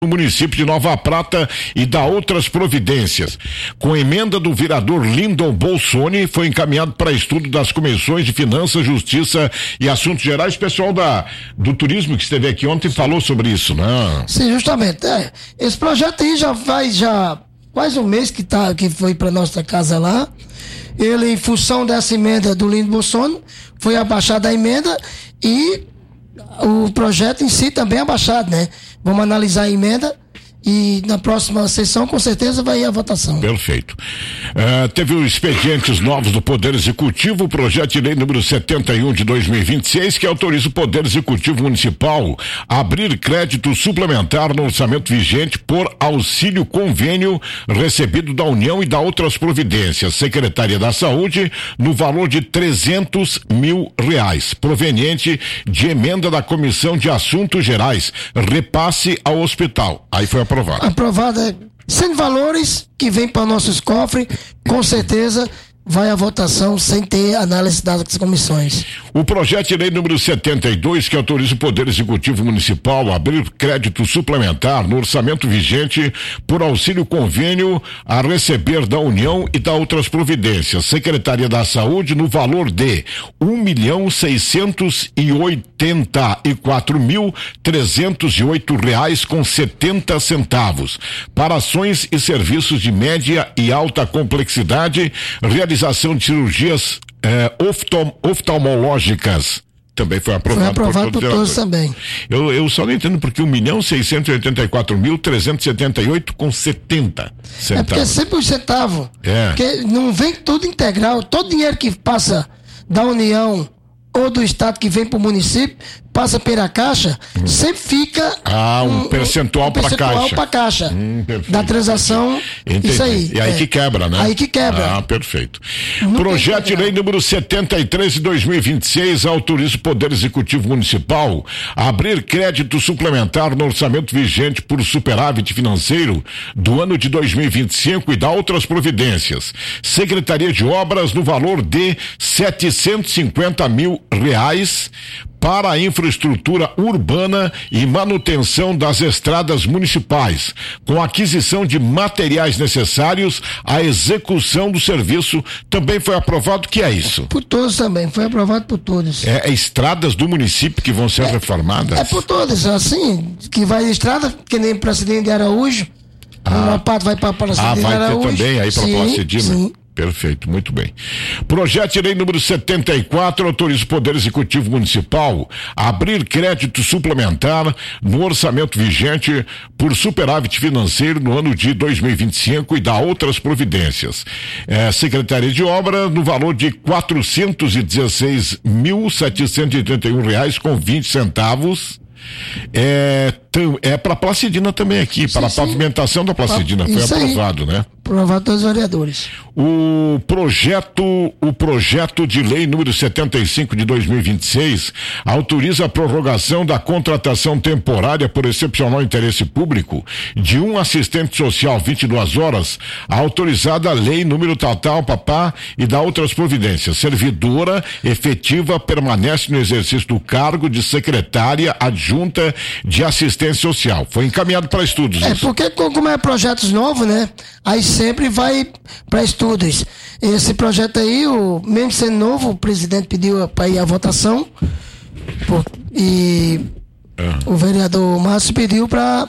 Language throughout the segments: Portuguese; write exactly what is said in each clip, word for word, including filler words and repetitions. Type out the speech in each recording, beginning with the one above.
no município de Nova Prata e da outras providências. Com emenda do vereador Lindon Bolsoni, foi encaminhado para estudo das comissões de Finanças, Justiça e Assuntos Gerais. Pessoal da, do turismo que esteve aqui ontem falou sobre isso, né? Sim, justamente. É, esse projeto aí já faz já quase um mês que, tá, que foi para nossa casa lá. Ele, em função dessa emenda do Lindon Bolsoni, foi abaixada a emenda e o projeto em si também é abaixado, né? Vamos analisar a emenda e na próxima sessão com certeza vai ir a votação. Perfeito. Uh, teve os expedientes novos do Poder Executivo, o projeto de lei número setenta e um de dois mil e vinte e seis, que autoriza o Poder Executivo Municipal a abrir crédito suplementar no orçamento vigente por auxílio convênio recebido da União e da outras providências. Secretaria da Saúde, no valor de trezentos mil reais, proveniente de emenda da Comissão de Assuntos Gerais, repasse ao hospital. Aí foi aprovado. Aprovada, sem valores que vem para nossos cofres, com certeza vai à votação sem ter análise das comissões. O projeto de lei número setenta e dois, que autoriza o Poder Executivo Municipal a abrir crédito suplementar no orçamento vigente por auxílio convênio a receber da União e da outras providências. Secretaria da Saúde, no valor de um milhão seiscentos e oitenta e quatro mil trezentos e oito reais com setenta centavos para ações e serviços de média e alta complexidade, realização de cirurgias eh, oftalm, oftalmológicas. Também foi aprovado, foi aprovado por, por todos também. Eu, eu só não entendo porque um milhão seiscentos e oitenta e quatro mil trezentos e setenta e oito com setenta centavos. É porque é sempre um centavo. É. Porque não vem tudo integral. Todo dinheiro que passa da União ou do Estado que vem para o município, passa pela Caixa, hum. sempre fica ah, um, um percentual um para a Caixa. Para Caixa. Hum, da transação. Entendi. Isso aí. E aí é. que quebra, né? Aí que quebra. Ah, perfeito. Não Projeto de lei número setenta e três de dois mil e vinte e seis autoriza o Poder Executivo Municipal a abrir crédito suplementar no orçamento vigente por superávit financeiro do ano de dois mil e vinte e cinco e dá outras providências. Secretaria de Obras no valor de setecentos e cinquenta mil reais para a infraestrutura urbana e manutenção das estradas municipais, com aquisição de materiais necessários à execução do serviço. Também foi aprovado. Que é isso? Por todos também, foi aprovado por todos. É, é estradas do município que vão ser é, reformadas? É por todas, assim, que vai estrada, que nem para Cidinha de Araújo, ah. uma parte vai para a Cidinha de Araújo. Ah, vai ter também aí para Placidina? Sim. Perfeito, muito bem. Projeto de lei número setenta e quatro autoriza o Poder Executivo Municipal a abrir crédito suplementar no orçamento vigente por superávit financeiro no ano de dois mil e vinte e cinco e dá outras providências. É, Secretaria de Obra no valor de quatrocentos e dezesseis mil setecentos e trinta e um reais com vinte centavos. É, é para Placidina também aqui, sim, para sim. a pavimentação da Placidina, foi Isso aprovado, aí. né? Aprovado pelos vereadores. O projeto, o projeto de lei número setenta e cinco de dois mil e vinte e seis autoriza a prorrogação da contratação temporária por excepcional interesse público de um assistente social vinte e duas horas, autorizada a lei número tal tal, papá, e dá outras providências. Servidora efetiva permanece no exercício do cargo de secretária adjunta de assistência social. Foi encaminhado para estudos. É, isso. porque como é projetos novos, né? Aí sempre vai para estudos. Esse projeto aí, o, mesmo sendo novo, o presidente pediu para ir à votação por, e ah. o vereador Márcio pediu para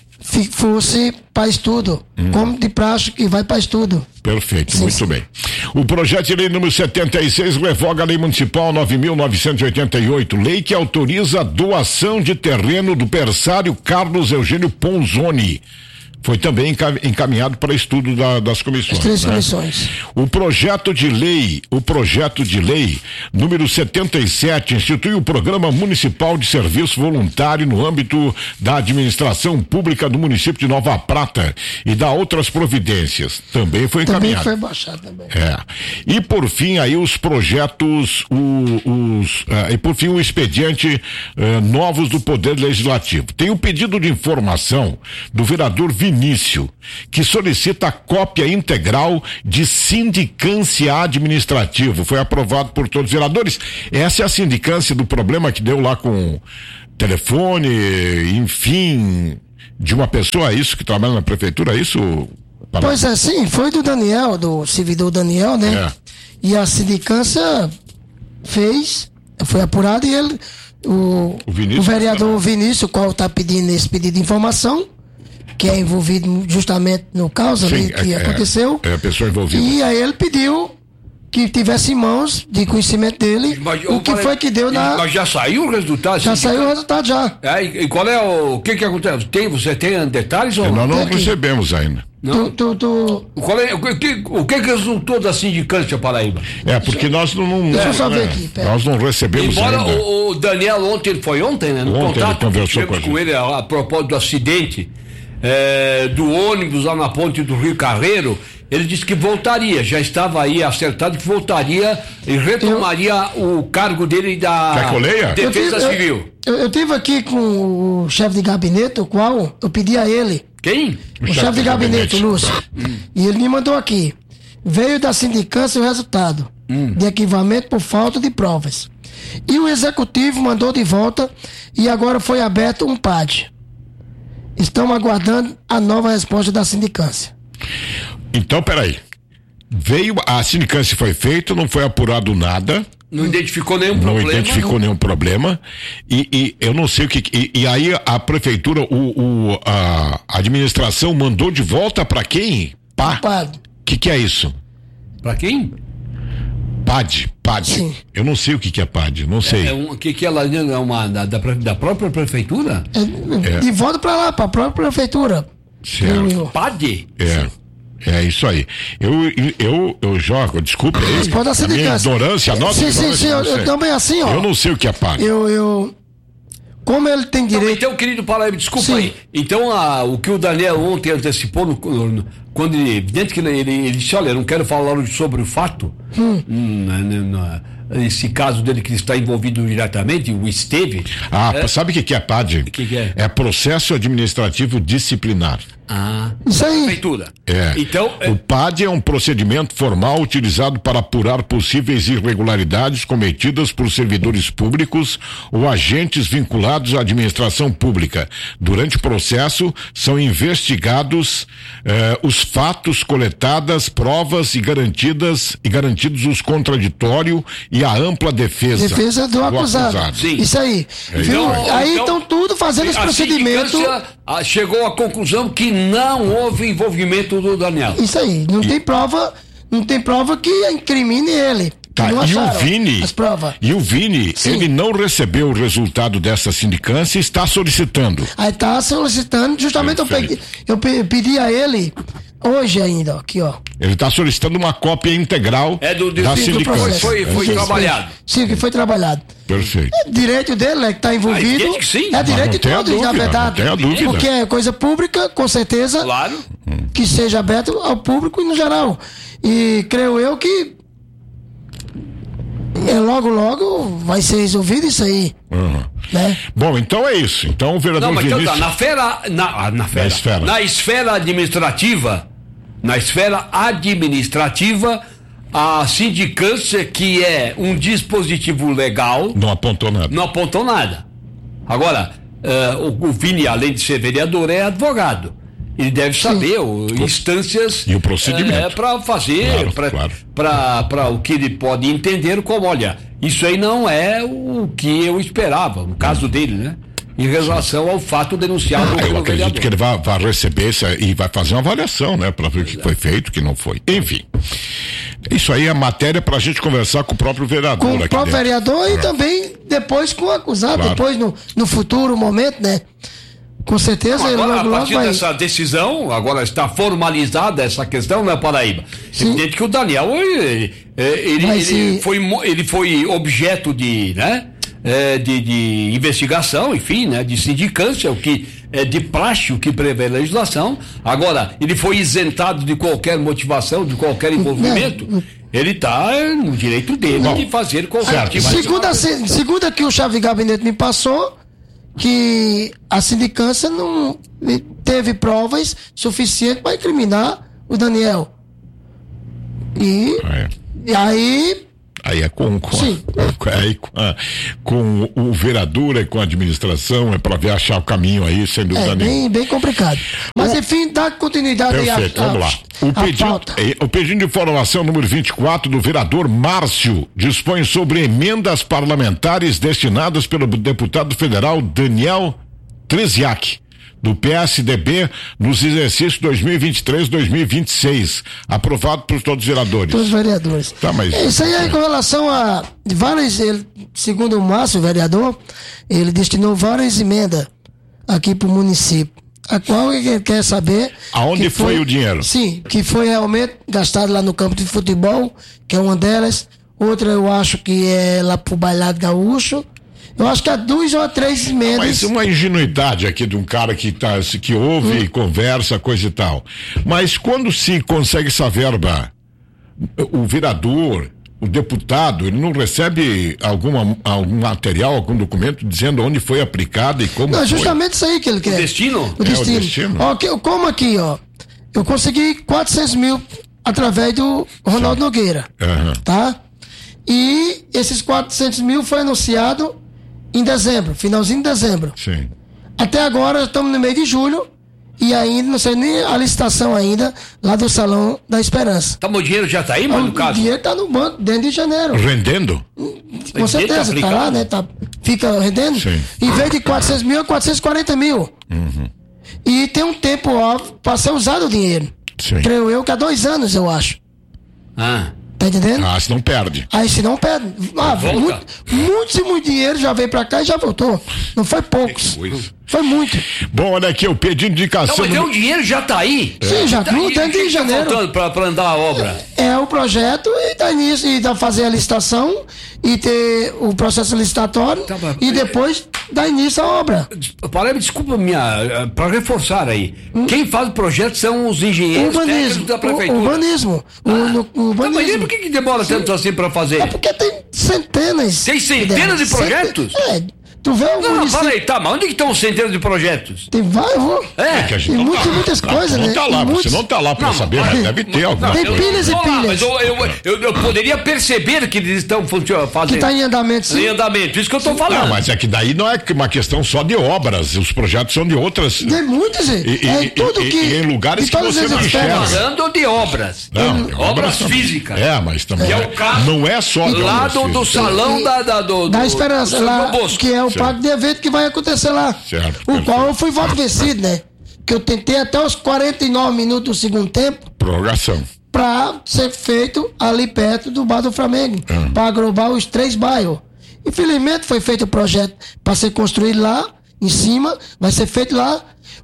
fosse para estudo, hum. como de praxe que vai para estudo. Perfeito, sim, muito sim. bem. O projeto de lei número setenta e seis revoga a lei municipal nove mil novecentos e oitenta e oito, lei que autoriza a doação de terreno do berçário Carlos Eugênio Ponzoni. Foi também encaminhado para estudo da, das comissões. As três né? comissões. O projeto de lei, o projeto de lei número setenta e sete institui o Programa Municipal de Serviço Voluntário no âmbito da administração pública do município de Nova Prata e dá outras providências. Também foi encaminhado. Também foi baixado também. É. E por fim aí os projetos, o, os, uh, e por fim o expediente uh, novos do Poder Legislativo. Tem o pedido de informação do vereador Vinícius Vinícius, que solicita a cópia integral de sindicância administrativo. Foi aprovado por todos os vereadores. Essa é a sindicância do problema que deu lá com telefone, enfim, De uma pessoa, isso, que trabalha na prefeitura, isso? Para... Pois é, sim, foi do Daniel, do servidor Daniel, né? É. E a sindicância fez, foi apurado e ele, o, o, Vinícius, o vereador Vinícius, o qual está pedindo esse pedido de informação, que é envolvido justamente no caso Sim, ali que é, aconteceu. É a pessoa envolvida. E aí ele pediu que tivesse em mãos, de conhecimento dele, mas, o que falei, foi que deu na... Mas já saiu o resultado? Já saiu o resultado, já. É, e qual é o... O que que acontece? Tem, você tem detalhes ou não? Nós não recebemos ainda. Não? Tu, tu, tu... Qual é, o, que, o que que resultou da sindicância Paraíba? É, porque nós não... Deixa é, eu só ver é, aqui. Pera. Nós não recebemos Embora ainda. O, o Daniel ontem, foi ontem, né? No ontem contato ele que tivemos com, com ele a, a propósito do acidente é, do ônibus lá na ponte do Rio Carreiro, ele disse que voltaria, já estava aí acertado que voltaria e retomaria eu... o cargo dele da Defesa eu tive, Civil. Eu, eu, eu tive aqui com o chefe de gabinete, o qual eu pedi a ele. Quem? O, o chefe, chefe de gabinete, gabinete. Lúcio. Hum. E ele me mandou aqui. Veio da sindicância o resultado hum. de arquivamento por falta de provas. E o executivo mandou de volta e agora foi aberto um P A D. Estamos aguardando a nova resposta da sindicância. Então, peraí. Veio, a sindicância foi feita, não foi apurado nada. Não identificou nenhum não problema. Não identificou nenhum problema. E, e eu não sei o que. E, e aí a prefeitura, o, o, a administração mandou de volta para quem? Pá. O que, que é isso? Para quem? P A D. P A D. Sim. Eu não sei o que, que é P A D, não sei. É, o um, que, que ela é uma da, da, da própria prefeitura? É, de volta para lá, para a própria prefeitura. Certo. P A D? É. É isso aí. Eu, eu, eu jogo, desculpe aí. Pode a minha ignorância, a nossa sim, ignorância. Sim, sim, eu, eu também assim, ó. Eu não sei o que é P A D. Eu, eu, como ele tem direito... Então, então querido Paraíba, desculpa sim. aí. Então, a, o que o Daniel ontem antecipou, no, no, quando ele, evidente que ele, ele, ele disse, olha, eu não quero falar sobre o fato, hum. Hum, esse caso dele que está envolvido diretamente, o esteve. Ah, é, sabe o que, que é P A D? O que, que é? É processo administrativo disciplinar. Ah, isso aí. Prefeitura. É. Então, é... O P A D é um procedimento formal utilizado para apurar possíveis irregularidades cometidas por servidores públicos ou agentes vinculados à administração pública. Durante o processo, são investigados eh, os fatos, coletadas provas e garantidas e garantidos os contraditório e a ampla defesa. Defesa do, do acusado. acusado. Sim. Isso aí. É Viu? então, aí estão então, tudo fazendo esse procedimento. A, chegou à conclusão que não houve envolvimento do Daniel. Isso aí, não e... tem prova, não tem prova que incrimine ele. Tá, e o Vini, as provas. E o Vini, Sim. ele não recebeu o resultado dessa sindicância e está solicitando. Aí está solicitando, justamente eu, peguei, eu pedi a ele hoje ainda, ó, aqui ó. Ele está solicitando uma cópia integral é do, do, da do sindicância. Foi, foi, foi sim, trabalhado. Sim, que foi trabalhado. Perfeito. É direito dele, é que está envolvido. Ah, que sim. É direito de todos, na verdade. Não tenho dúvida. Porque é coisa pública, com certeza. Claro. Que seja aberto ao público e no geral. E creio eu que é, logo, logo vai ser resolvido isso aí. Uhum. Né? Bom, então é isso. Então o vereador Não, mas Vinícius... então tá, na, fera, na, na, fera, na esfera. Na esfera administrativa, na esfera administrativa, a sindicância, que é um dispositivo legal... Não apontou nada. Não apontou nada. Agora, uh, o, o Vini, além de ser vereador, é advogado. Ele deve saber o, instâncias e o procedimento é, para fazer, claro, para claro. o que ele pode entender como, olha, isso aí não é o que eu esperava, no caso dele, né? Em relação ao fato denunciado ah, pelo eu acredito vereador. que ele vai, vai receber essa, e vai fazer uma avaliação, né? Para ver o que foi feito, o que não foi. Enfim, isso aí é matéria para a gente conversar com o próprio vereador. Com o próprio vereador e também depois com o acusado, claro. Depois no, no futuro momento, né? Com certeza. Não, agora, logo, a partir logo dessa vai... decisão, agora está formalizada essa questão, né, Paraíba? Sim. Evidente que o Daniel, ele, ele, ele, se... foi, ele foi objeto de, né, de, de investigação, enfim, né, de sindicância, o que é de praxe, o que prevê a legislação. Agora, ele foi isentado de qualquer motivação, de qualquer envolvimento. Não. Ele está no direito dele Bom, de fazer qualquer tipo de... Segunda, segunda que o chefe de gabinete me passou, que a sindicância não teve provas suficientes para incriminar o Daniel. E, é. e aí Aí é com, com, com, aí com, a, com o vereador e com a administração, é para ver achar o caminho aí, sem dúvida é, nenhuma. Bem, bem complicado. Mas o... enfim, dá continuidade aí. Perfeito, a, vamos lá. O pedido, o pedido de informação número vinte e quatro do vereador Márcio dispõe sobre emendas parlamentares destinadas pelo deputado federal Daniel Treziak, do P S D B, nos exercícios dois mil e vinte e três, dois mil e vinte e seis, aprovado por todos os vereadores. Todos os vereadores. Tá, mas... Isso aí é com relação a várias, ele, segundo o Márcio, o vereador, ele destinou várias emendas aqui para o município, a qual ele quer saber... Aonde foi, foi o dinheiro? Sim, que foi realmente gastado lá no campo de futebol, que é uma delas, outra eu acho que é lá pro Bailado Gaúcho. Eu acho que há duas ou três emendas. Mas uma ingenuidade aqui de um cara que, tá, que ouve hum. e conversa, coisa e tal. Mas quando se consegue essa verba, o vereador, o deputado, ele não recebe alguma, algum material, algum documento dizendo onde foi aplicado e como não, foi? É justamente isso aí que ele quer. O destino? O destino. É, o destino. Ó, como aqui, ó. Eu consegui quatrocentos mil através do Ronaldo Sim. Nogueira. Uhum. Tá? E esses quatrocentos mil foi anunciado em dezembro, finalzinho de dezembro. Sim. Até agora estamos no mês de julho e ainda não sei nem a licitação ainda lá do Salão da Esperança. Tá, o dinheiro já tá aí, mano, no caso? O dinheiro tá no banco, dentro de janeiro. Rendendo? Com certeza, tá lá, né? Tá, fica rendendo. Sim. Em vez de quatrocentos mil, é quatrocentos e quarenta mil. Uhum. E tem um tempo ó, para ser usado o dinheiro. Sim. Creio eu que há dois anos, eu acho. Ah. Tá entendendo? Ah, se não perde. Aí se não perde. Ah, muito, muito e muito dinheiro já veio pra cá e já voltou. Não foi poucos. Foi muito. Bom, olha aqui, eu pedi indicação. Não, mas no... o dinheiro já tá aí. Sim, é. já tá tudo dentro de janeiro. Tá faltando pra, pra andar a obra? É, é o projeto e dá início, e dá fazer a licitação e ter o processo licitatório tá, mas... e depois dá início à obra. Para, desculpa minha, para reforçar aí. Hum? Quem faz o projeto são os engenheiros técnicos da prefeitura. O urbanismo. Ah. O, no, o urbanismo. Tá, mas por que, que demora Sim. tanto assim para fazer? É porque tem centenas. Tem centenas de projetos? É. Tu vê o Não, município... fala aí, tá, mas onde que estão os centenas de projetos? Tem vários, É, é que a gente tem não muitas, tá, muitas não, coisas, não né? Tá lá, muitos... Você não tá lá pra não, saber, mas, mas deve ter alguma tem coisa. pilhas e pilhas. Mas eu, eu, eu, eu poderia perceber que eles estão fazendo. Que tá em andamento, sim. Em andamento, isso que eu tô falando. Não, mas é que daí não é uma questão só de obras, os projetos são de outras. Tem muitas, e, é e, tudo e, que... E em lugares que você não enxerga. Falando de obras. Não, de obras físicas. É, mas também que é, é, o caso não é só de lá do, do salão e, da, da, do, da do, Esperança, do lá, Bosco. que é o certo. parque de evento que vai acontecer lá. Certo, o perfeito. qual eu fui voto vencido, né? Que eu tentei até os quarenta e nove minutos do segundo tempo. Prorrogação. Pra ser feito ali perto do bar do Flamengo. Uhum. Pra aglobar os três bairros. Infelizmente foi feito o projeto para ser construído lá, em cima, vai ser feito lá,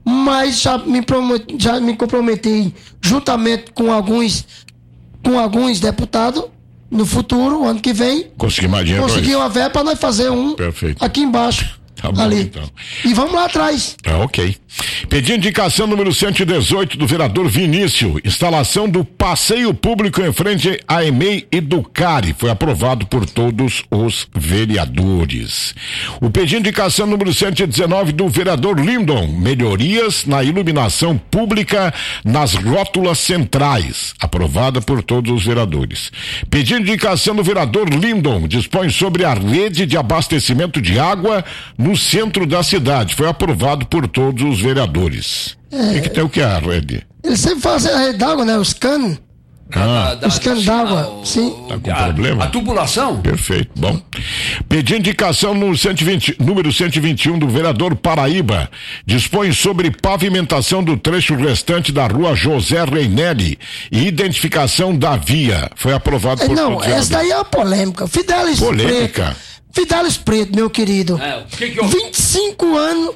mas já me, prometi, já me comprometi juntamente com alguns, com alguns deputados, no futuro, ano que vem, conseguir mais dinheiro. Conseguir uma verba para nós fazer um Perfeito. aqui embaixo. Tá bom, ali. Então. E vamos lá atrás. Ah, ok. Pedi indicação número cento e dezoito do vereador Vinícius. Instalação do passeio público em frente à E M E I e do CARI. Foi aprovado por todos os vereadores. O pedido de indicação número cento e dezenove do vereador Lindon. Melhorias na iluminação pública nas rótulas centrais. Aprovada por todos os vereadores. Pedido de indicação do vereador Lindon. Dispõe sobre a rede de abastecimento de água no centro da cidade. Foi aprovado por todos os vereadores. O é, que tem o que é a rede? Eles sempre fazem a rede d'água, né? Os canos. Ah, da, os canos d'água, sim. Tá com a, problema? A tubulação? Perfeito, bom. Pedi indicação no cento e vinte, número cento e vinte e um do vereador Paraíba. Dispõe sobre pavimentação do trecho restante da rua José Reinelli e identificação da via. Foi aprovado por Não, todos os essa daí é uma polêmica. Fidelis Polêmica? Preto. Fidelis Preto, meu querido. É, que que eu... vinte e cinco anos,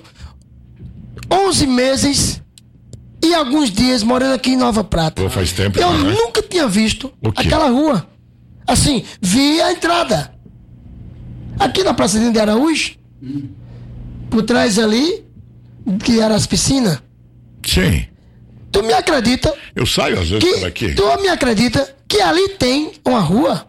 onze meses e alguns dias morando aqui em Nova Prata. Pô, faz tempo. Eu né? nunca tinha visto aquela rua. Assim, vi a entrada. Aqui na Praça de Araújo, hum. por trás ali, que era as piscinas. Sim. Tu me acredita? Eu saio às vezes que, por aqui. Tu me acredita que ali tem uma rua,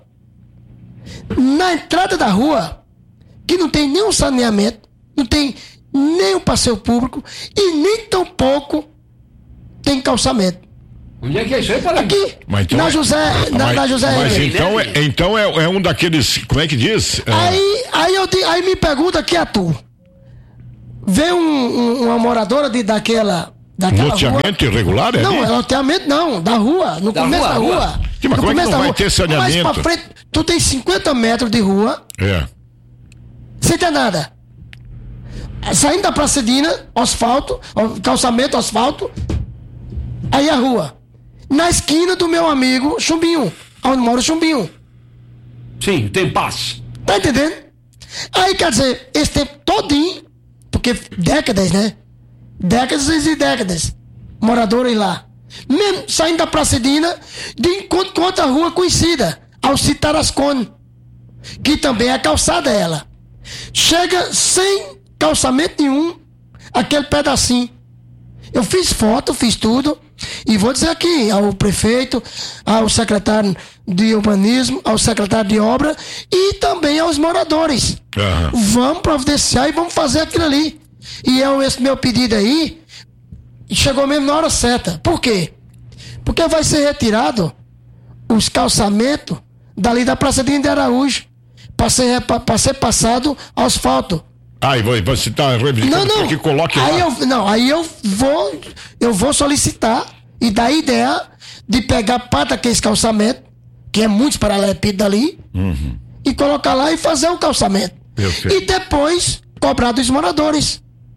na entrada da rua, que não tem nenhum saneamento, não tem nenhum passeio público e nem tão pouco tem calçamento. Onde é que é isso aí, para aqui? Mas então na é- José, na, mas, na José mas Henrique. então, é, então é, é um daqueles, como é que diz? É, Aí, aí, eu, di- aí me pergunta que é tu. Vê um, um- uma moradora de, daquela. daquela loteamento irregular, é Não, ali? é loteamento não, da rua, no Da começo rua, da rua. rua. Sim, mas No como é que começo não da vai rua. ter Mais saneamento? pra frente, tu tem cinquenta metros de rua, É. sem ter nada. Saindo da Praçadina, asfalto, ó, calçamento, asfalto, aí a rua. Na esquina do meu amigo Chumbinho, onde mora o Chumbinho. Sim, tem paz. Tá entendendo? Aí quer dizer, esse tempo todinho, porque décadas, né? Décadas e décadas. Moradores lá. Mesmo saindo da Praçadina, de encontro com outra rua conhecida, Alcide Tarascone, que também é calçada ela. Chega sem calçamento nenhum, aquele pedacinho. Eu fiz foto, fiz tudo, e vou dizer aqui ao prefeito, ao secretário de urbanismo, ao secretário de obra e também aos moradores. Aham. Vamos providenciar e vamos fazer aquilo ali. E é esse meu pedido aí, chegou mesmo na hora certa. Por quê? Porque vai ser retirado os calçamentos dali da Praça de Araújo para ser, para ser passado asfalto. Ah, e vo- você está reivindicando Não, não. que coloque aí lá. eu, não, aí eu vou, eu vou solicitar e dar a ideia de pegar parte daqueles calçamentos, que é muitos paralelepípedos ali, Uhum. e colocar lá e fazer o calçamento. Perfeito. E depois cobrar dos moradores.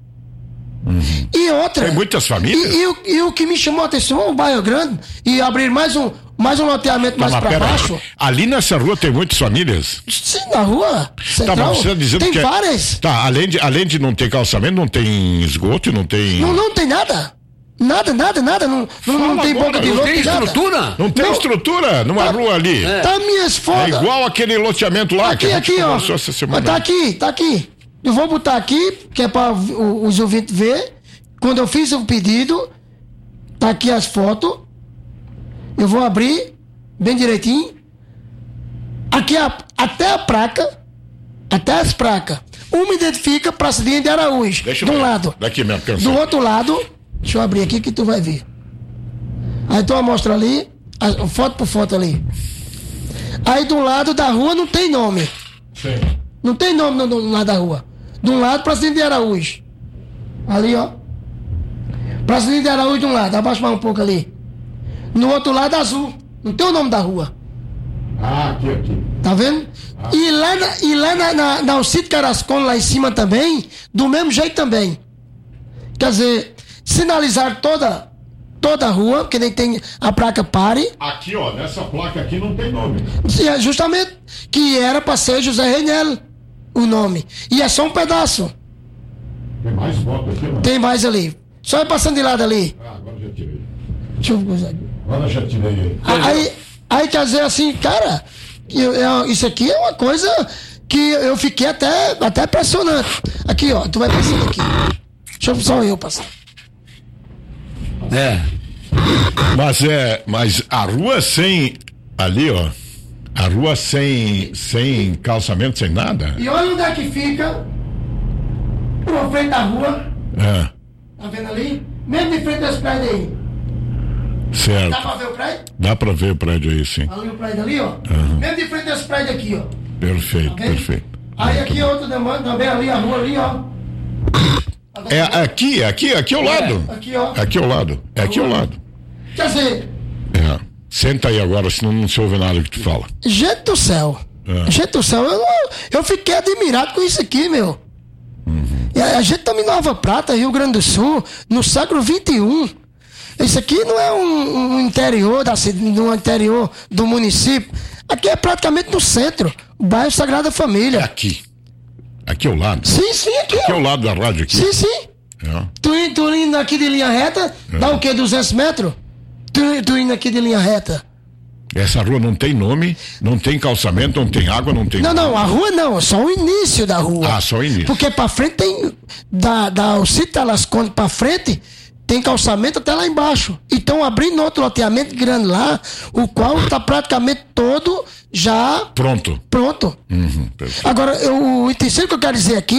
E outra. Tem muitas famílias? E, e o, e o que me chamou a atenção, um bairro grande, e abrir mais um, mais um loteamento mais Mas pra pera aí. baixo. Ali nessa rua tem muitas famílias? Sim, na rua. Tá, Central, mas você está dizendo tem que é- várias. Tá, além de, além de não ter calçamento, não tem esgoto, não tem... Não, não tem nada. Nada, nada, nada. Não, não, não Fala tem agora, boca de não lobo. Tem nada. estrutura? Não tem Não. estrutura numa Tá- rua ali. É. Tá minhas fotos. igual aquele loteamento lá que Aqui, a gente aqui, ó. conversou essa semana. Tá aqui, tá aqui. Eu vou botar aqui, que é para os ouvintes ver. Quando eu fiz o pedido, tá aqui as fotos. Eu vou abrir bem direitinho. Aqui a, até a placa, até as placas. Uma identifica Praça de Araújo, Deixa de eu um ver. lado. Daqui mesmo, Do cansado. outro lado, deixa eu abrir aqui que tu vai ver. Aí tu mostra ali, a, foto por foto ali. Aí do lado da rua não tem nome. Sim. Não tem nome no, no lado da rua. De um lado, Praça de Araújo. Ali, ó. Praça de Araújo de um lado, abaixa mais um pouco ali. No outro lado, azul. Não tem o nome da rua. Ah, aqui, aqui. Tá vendo? E lá, na, e lá na, na, na Alcide Tarascone, lá em cima também, do mesmo jeito também. Quer dizer, sinalizar toda, toda a rua, que nem tem a placa pare, Aqui, ó, nessa placa aqui não tem nome. e é justamente que era para ser José Reinel o nome. E é só um pedaço. Tem mais foto aqui, mano. Tem mais ali. Só ir passando de lado ali. Ah, agora já tirei. Deixa eu usar aqui. Agora já tirei aí. Aí, aí quer dizer assim, cara, eu- eu- isso aqui é uma coisa que eu fiquei até, até impressionante. Aqui, ó, tu vai passando aqui. Deixa eu, só eu passar. É. Mas é, mas a rua sem, ali, ó, a rua sem, sem calçamento, sem nada. E olha onde é que fica, por frente da rua, É, tá vendo ali? Mesmo de frente desse prédio aí. Dá certo. pra ver o prédio? Dá pra ver o prédio aí, sim. Ali o prédio ali, ó. Mesmo de frente desse prédio aqui, ó. Perfeito, Tá vendo? perfeito. Aí aqui outro demanda também ali, a rua ali, ó. Tá vendo? É aqui, aqui, aqui ao lado. Aqui, ó. Aqui ao lado. É aqui ao lado. Quer dizer, É. Senta aí agora, senão não se ouve nada que tu fala. gente do céu. É. Gente do céu, eu, não- eu fiquei admirado com isso aqui, meu. E a, a gente tá em Nova Prata, Rio Grande do Sul, no século vinte e um. Isso aqui não é um, um interior da cida- no interior do município. Aqui é praticamente no centro, o bairro Sagrada É Família. aqui. Aqui ao lado. Sim, sim, aqui. Aqui ó. ao lado da rádio aqui. Sim, sim. É. Tu, in- tu indo aqui de linha reta, dá o quê? duzentos metros? Tu, tu indo aqui de linha reta. Essa rua não tem nome, não tem calçamento, não tem água, não tem. Não, não, a rua não, só o início da rua. Ah, só o início. Porque pra frente tem, da, da Alcide Tarascone pra frente, tem calçamento até lá embaixo. E estão abrindo outro loteamento grande lá, o qual está praticamente todo já Pronto. pronto. Uhum, perfeito. Agora, eu, o terceiro que eu quero dizer aqui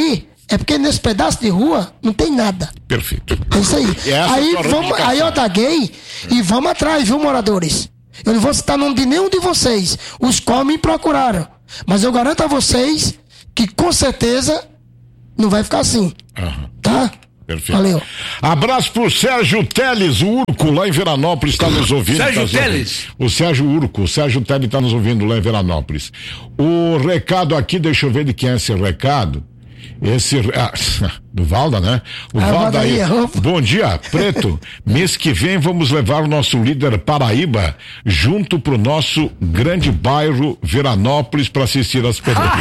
É porque nesse pedaço de rua não tem nada. Perfeito. É isso aí. Aí, é vamos, aí eu daguei e vamos atrás, viu, moradores? Eu não vou citar nome de nenhum de vocês. Os qual me procuraram. Mas eu garanto a vocês que com certeza não vai ficar assim. Uhum. Tá? Perfeito. Valeu. Abraço pro Sérgio Teles, o Urco, lá em Veranópolis, está nos ouvindo. Sérgio tá Teles. O Sérgio Urco, o Sérgio Teles está nos ouvindo lá em Veranópolis. O recado aqui, deixa eu ver de quem é esse recado. Esse, ah, do Valda, né? O ah, Valda aí. Valda, bom dia, Preto. Mês que vem vamos levar o nosso líder Paraíba junto pro nosso grande bairro Veranópolis para assistir as pedreiras.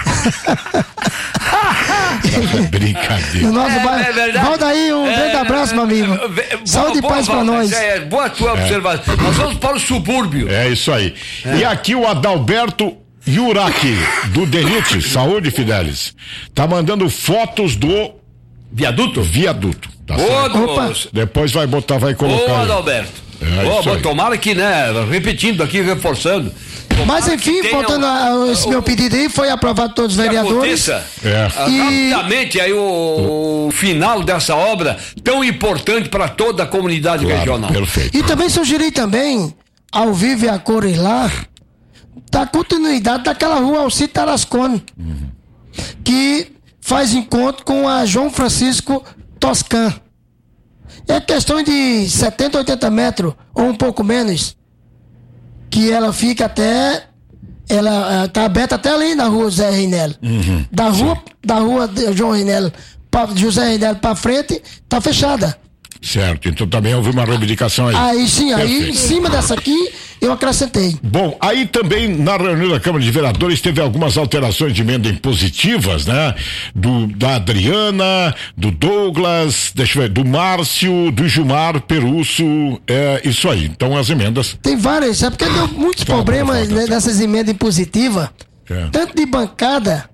Brincadeira. No nosso é, bairro. É Valda aí, um é, grande abraço, meu amigo. É, Saúde boa, e paz boa, pra nós. É, boa tua observação. É. Nós vamos para o subúrbio. É isso aí. É. E aqui o Adalberto Yuraki, do Denite, saúde, Fidelis, tá mandando fotos do viaduto? Viaduto. Tá Opa. Depois vai botar, vai colocar. Ô, Adalberto. É, Ô, tomara que, né, repetindo aqui, reforçando. Mas enfim, voltando a esse meu pedido aí, foi aprovado todos os vereadores. É. E... Rapidamente, aí o, o final dessa obra tão importante para toda a comunidade claro, regional. Perfeito. E também sugeri também, ao vivo e a cores lá, da continuidade daquela rua Alcide Tarascone, uhum. que faz encontro com a João Francisco Toscan. É questão de setenta, oitenta metros, ou um pouco menos, que ela fica até, ela está aberta até ali na rua José Reinel. Uhum. Da rua, da rua João Reinel, pra, José Reinel para frente, está fechada. Certo, então também houve uma reivindicação aí. Aí sim, perfeito. Aí em cima dessa aqui eu acrescentei. Bom, aí também na reunião da Câmara de Vereadores teve algumas alterações de emenda impositivas, né? Do, da Adriana, do Douglas, deixa eu ver, do Márcio, do Gilmar Perusso, é isso aí. Então as emendas. Tem várias, é porque deu muitos tá, problemas né, dessas emendas impositivas, é. tanto de bancada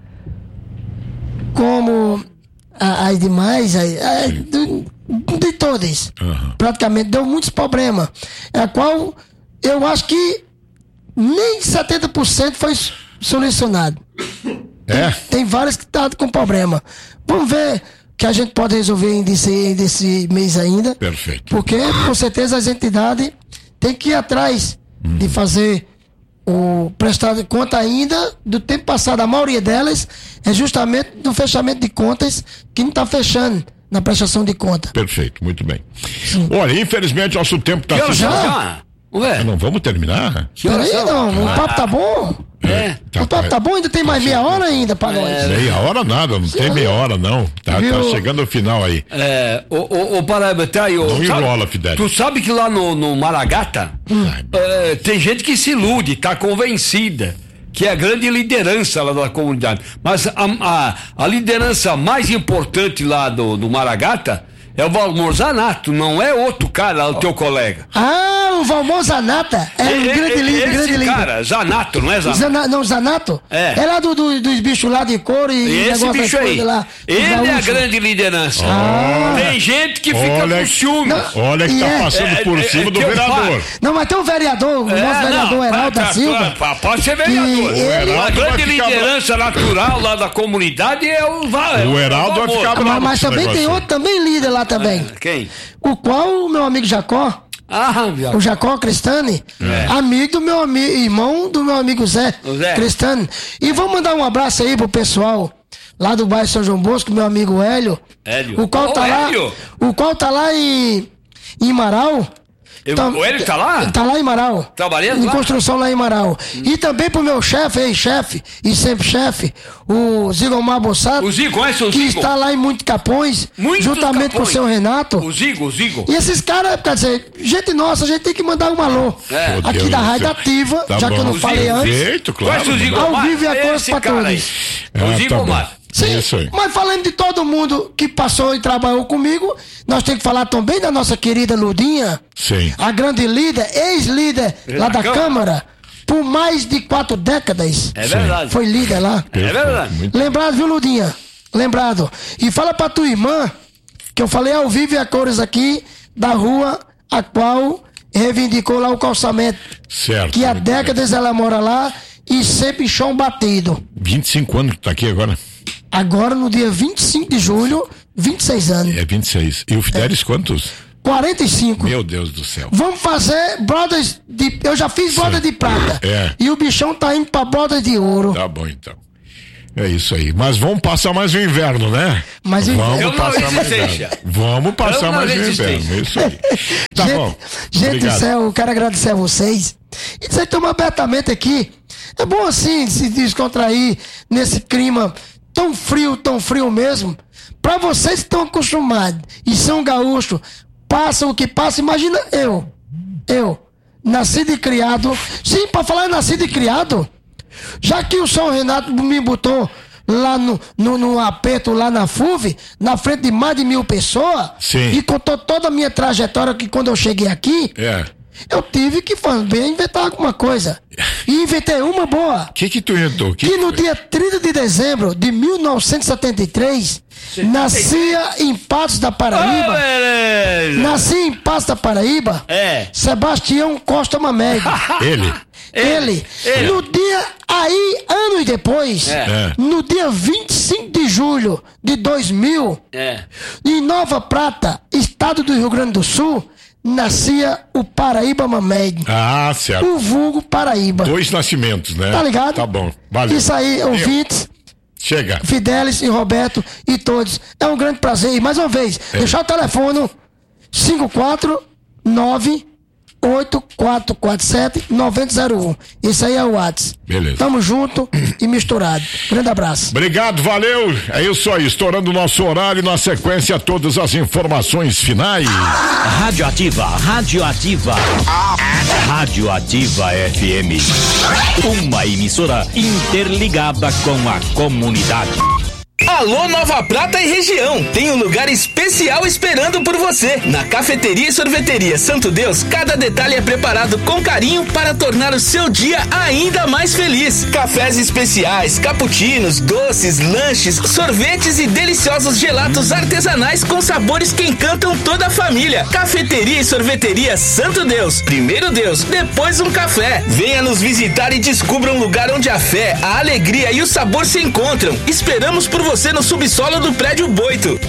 como as demais, a, a, de, de todas. Uhum. Praticamente deu muitos problemas. A qual eu acho que nem setenta por cento foi solucionado. É? Tem, tem várias que estão com problema. Vamos ver que a gente pode resolver desse, desse mês ainda. Perfeito. Porque, com certeza, as entidades têm que ir atrás uhum. de fazer o prestar conta ainda do tempo passado. A maioria delas é justamente do fechamento de contas que não está fechando na prestação de conta. Perfeito, muito bem. Sim. Olha, infelizmente nosso tempo está já. já? Ué? Não vamos terminar? Peraí, não, o papo tá bom. É. Tá, o papo tá bom, ainda tem mais meia hora ainda pra nós. É. Meia hora nada, não Sim. tem meia hora não. Tá, tá chegando o final aí. É, o, o, o Paraíba, aí, não enrola, Fidel. Tu sabe que lá no, no Maragata hum. é, tem gente que se ilude, tá convencida que é a grande liderança lá da comunidade. Mas a, a, a liderança mais importante lá do, do Maragata é o Valmor Zanato, não é outro cara, o teu colega. Ah, o Valmor Zanato é um e, grande líder, grande líder. Cara, Zanato, não é Zanato? Zana, não, Zanato? É. É lá do, do, dos bichos lá de couro e esse bicho aí. Lá, ele é a grande liderança. Ah. Tem gente que fica olha, com ciúme. Não, olha que tá é, passando é, por é, cima é, do vereador. Não, mas tem um vereador, o é, nosso vereador Heraldo da Silva. Pode ser vereador. Ele, a grande liderança ficar... natural lá da comunidade é o Val. O Heraldo vai ficar bravo. Mas também tem outro também líder lá também. Quem? O qual o meu amigo Jacó, ah, o Jacó Cristani, é. amigo do meu amigo, irmão do meu amigo Zé, Zé. Cristani. E vamos mandar um abraço aí pro pessoal lá do bairro São João Bosco, meu amigo Hélio, Hélio. o qual oh, tá Hélio. lá, o qual tá lá em, em Marau. Eu, tá, o Hélio tá lá? Tá lá em Marau. Trabalhando em lá? construção lá em Marau. Hum. E também pro meu chefe, ex-chefe, e sempre chefe, o Zigomar Bossato. O Zigo, conhece o Zigo? Que está lá em Muito Capões, Muito juntamente Capões. com o seu Renato. O Zigo, o Zigo. E esses caras, quer dizer, gente nossa, a gente tem que mandar um alô. É. Aqui Deus da Rádio Ativa, tá já bom. que eu não o falei Zigo, antes. Feito, claro. Conhece o Zigo, ao vivo e a cores pra todos. É o Zigo, Mar. Sim, mas falando de todo mundo que passou e trabalhou comigo, nós temos que falar também da nossa querida Ludinha. Sim. A grande líder, ex-líder lá da Câmara. Câmara, por mais de quatro décadas. É verdade. Foi líder lá. É verdade. Muito Lembrado, viu, Ludinha? Lembrado. E fala pra tua irmã, que eu falei ao vivo e a cores aqui, da rua a qual reivindicou lá o calçamento. Certo. Que há décadas ela mora lá e sempre chão batido. vinte e cinco anos que tá aqui agora. Agora no dia vinte e cinco de julho, vinte e seis anos. É vinte e seis. E o Fidelis é. quantos? quarenta e cinco. Meu Deus do céu. Vamos fazer brothers de... Eu já fiz brothers de prata. É. E o bichão tá indo pra brothers de ouro. Tá bom, então. É isso aí. Mas vamos passar mais o inverno, né? Mas vamos inverno. passar mais o inverno. Vamos passar mais o inverno. É isso aí. Tá gente, bom. Gente do céu, eu quero agradecer a vocês. E vocês estão abertamente aqui. É bom assim se descontrair nesse clima tão frio, tão frio mesmo. Pra vocês que estão acostumados e são gaúchos, passam o que passa. Imagina eu. Eu, nascido e criado. Sim, pra falar nascido e criado. Já que o São Renato me botou lá no, no, no aperto, lá na F U V, na frente de mais de mil pessoas, sim, e contou toda a minha trajetória, que quando eu cheguei aqui, é. eu tive que fazer, inventar alguma coisa. E inventei uma boa. O que que tu inventou? Que, que no dia trinta de dezembro de mil novecentos e setenta e três, nascia em Patos da Paraíba. Oh, nascia em Patos da Paraíba. É. Sebastião Costa Mamede. Ele. Ele. Ele. No dia, aí, anos depois, é. no dia vinte e cinco de julho de dois mil, é. em Nova Prata, estado do Rio Grande do Sul, nascia o Paraíba Mamede. Ah, certo. O vulgo Paraíba. Dois nascimentos, né? Tá ligado? Tá bom. Valeu. Isso aí, ouvintes. Chega. Fidelis e Roberto e todos. É um grande prazer. E mais uma vez, é. deixar o telefone cinco quatro nove oito quatro quatro sete nove zero zero um. Isso aí é o WhatsApp. Beleza. Tamo junto e misturado. Grande abraço. Obrigado, valeu. É isso aí, estourando o nosso horário, na sequência todas as informações finais. Radioativa, Radioativa. Radioativa F M. Uma emissora interligada com a comunidade. Alô Nova Prata e região, tem um lugar especial esperando por você. Na Cafeteria e Sorveteria Santo Deus, cada detalhe é preparado com carinho para tornar o seu dia ainda mais feliz. Cafés especiais, cappuccinos, doces, lanches, sorvetes e deliciosos gelatos artesanais com sabores que encantam toda a família. Cafeteria e Sorveteria Santo Deus, primeiro Deus, depois um café. Venha nos visitar e descubra um lugar onde a fé, a alegria e o sabor se encontram. Esperamos por você no subsolo do prédio Boito.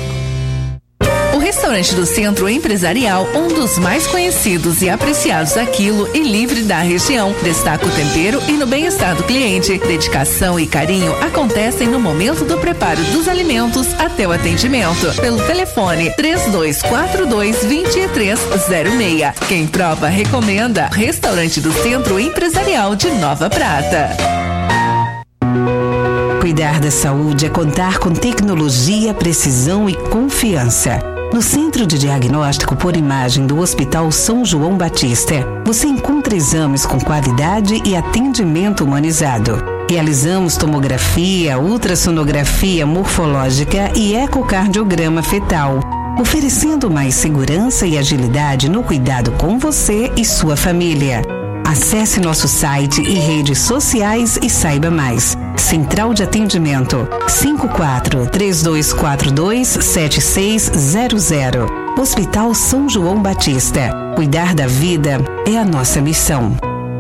O restaurante do Centro Empresarial, um dos mais conhecidos e apreciados a quilo e livre da região, destaca o tempero e no bem-estar do cliente. Dedicação e carinho acontecem no momento do preparo dos alimentos até o atendimento. Pelo telefone três dois quatro dois, dois três zero seis. Quem prova, recomenda. Restaurante do Centro Empresarial de Nova Prata. Cuidar da saúde é contar com tecnologia, precisão e confiança. No Centro de Diagnóstico por Imagem do Hospital São João Batista, você encontra exames com qualidade e atendimento humanizado. Realizamos tomografia, ultrassonografia morfológica e ecocardiograma fetal, oferecendo mais segurança e agilidade no cuidado com você e sua família. Acesse nosso site e redes sociais e saiba mais. Central de Atendimento cinco quatro três dois quatro dois sete seis zero zero. Hospital São João Batista. Cuidar da vida é a nossa missão.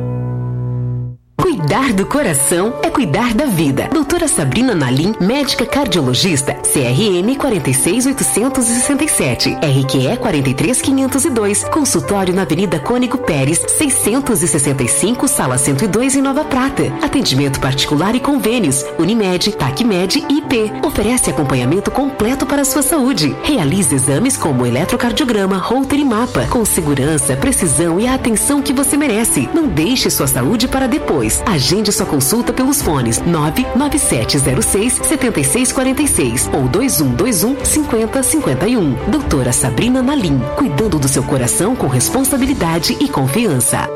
Cuidar do coração é cuidar da vida. Doutora Sabrina Nalim, médica cardiologista, C R M quarenta e seis mil oitocentos e sessenta e sete, R Q E quarenta e três mil quinhentos e dois, consultório na Avenida Cônigo Pérez, seiscentos e sessenta e cinco, sala cento e dois em Nova Prata. Atendimento particular e convênios, Unimed, Tacmed e I P. Oferece acompanhamento completo para a sua saúde. Realize exames como eletrocardiograma, Holter e mapa, com segurança, precisão e a atenção que você merece. Não deixe sua saúde para depois. Agende sua consulta pelos fones nove nove sete zero seis sete seis quatro seis ou dois um dois um cinco zero cinco um. Doutora Sabrina Nalim, cuidando do seu coração com responsabilidade e confiança.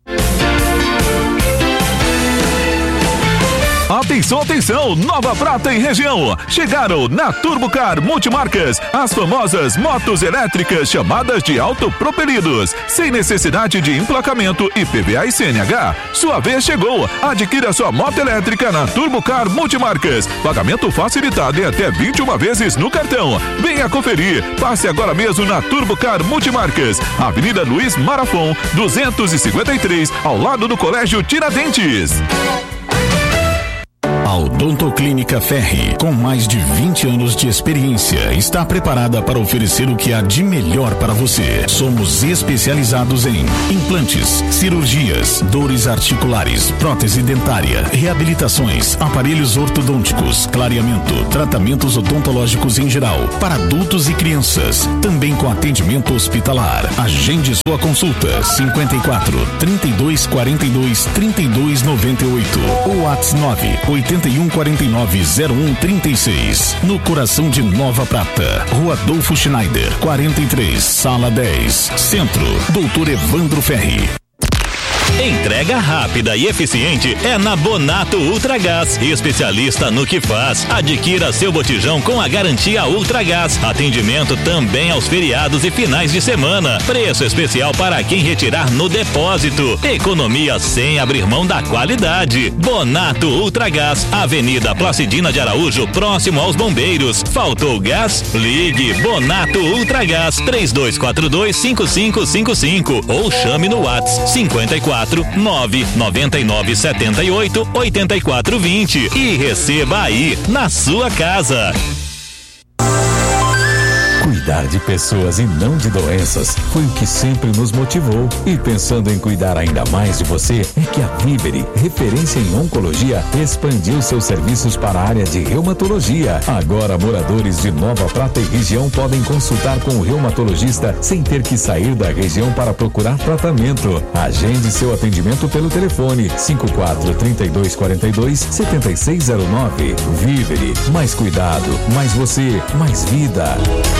Atenção, atenção, Nova Prata e região. Chegaram na Turbocar Multimarcas as famosas motos elétricas chamadas de autopropelidos, sem necessidade de emplacamento I P V A e C N H. Sua vez chegou. Adquira sua moto elétrica na Turbocar Multimarcas. Pagamento facilitado em até vinte e uma vezes no cartão. Venha conferir. Passe agora mesmo na Turbocar Multimarcas, Avenida Luiz Marafon, duzentos e cinquenta e três, ao lado do Colégio Tiradentes. A Odontoclínica Ferri, com mais de vinte anos de experiência, está preparada para oferecer o que há de melhor para você. Somos especializados em implantes, cirurgias, dores articulares, prótese dentária, reabilitações, aparelhos ortodônticos, clareamento, tratamentos odontológicos em geral, para adultos e crianças, também com atendimento hospitalar. Agende sua consulta cinquenta e quatro, trinta e dois, quarenta e dois, trinta e dois, noventa e oito ou WhatsApp nove oito um quatro nove zero um três seis, no coração de Nova Prata, Rua Adolfo Schneider, quarenta e três, Sala dez, Centro, Doutor Evandro Ferri. Entrega rápida e eficiente é na Bonato Ultragás, especialista no que faz. Adquira seu botijão com a garantia Ultragás. Atendimento também aos feriados e finais de semana. Preço especial para quem retirar no depósito. Economia sem abrir mão da qualidade. Bonato Ultragás, Avenida Placidina de Araújo, próximo aos Bombeiros. Faltou gás? Ligue Bonato Ultragás três dois quatro dois, cinco cinco cinco cinco ou chame no WhatsApp cinquenta e quatro, nove nove nove sete oito, oito quatro dois zero e receba aí na sua casa. Cuidar de pessoas e não de doenças foi o que sempre nos motivou. E pensando em cuidar ainda mais de você, é que a Vivere, referência em oncologia, expandiu seus serviços para a área de reumatologia. Agora, moradores de Nova Prata e região podem consultar com o reumatologista sem ter que sair da região para procurar tratamento. Agende seu atendimento pelo telefone cinco quatro, trinta e dois, quarenta e dois, setenta e seis zero nove. Vivere, mais cuidado, mais você, mais vida.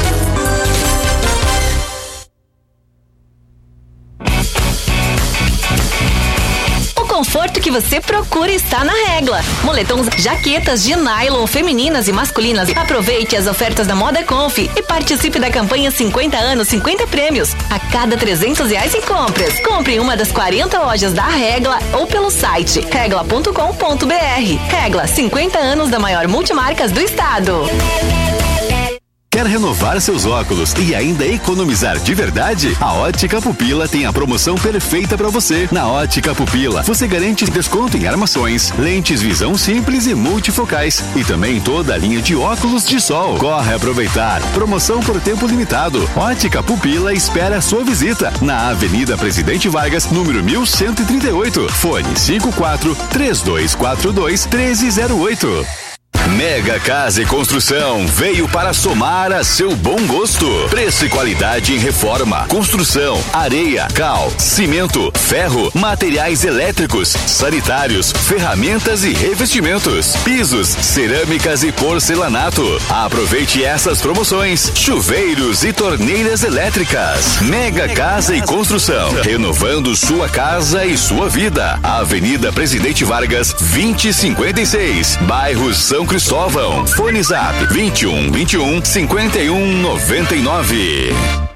O conforto que você procura está na Regla. Moletons, jaquetas de nylon femininas e masculinas. Aproveite as ofertas da Moda Conf e participe da campanha cinquenta anos, cinquenta prêmios. A cada trezentos reais em compras. Compre em uma das quarenta lojas da Regla ou pelo site regla ponto com ponto br. Regla, cinquenta anos da maior multimarcas do estado. Quer renovar seus óculos e ainda economizar de verdade? A Ótica Pupila tem a promoção perfeita para você. Na Ótica Pupila, você garante desconto em armações, lentes visão simples e multifocais e também toda a linha de óculos de sol. Corre aproveitar. Promoção por tempo limitado. Ótica Pupila espera a sua visita na Avenida Presidente Vargas, número mil cento e trinta e oito. Fone cinco quatro, três dois quatro dois, um três zero oito. Mega Casa e Construção veio para somar a seu bom gosto. Preço e qualidade em reforma, construção, areia, cal, cimento, ferro, materiais elétricos, sanitários, ferramentas e revestimentos, pisos, cerâmicas e porcelanato. Aproveite essas promoções. Chuveiros e torneiras elétricas. Mega Casa e Construção, renovando sua casa e sua vida. Avenida Presidente Vargas, vinte e cinquenta e seis, bairro São Cristóvão. Fone Zap vinte e um, vinte e um, cinquenta e um, noventa e nove.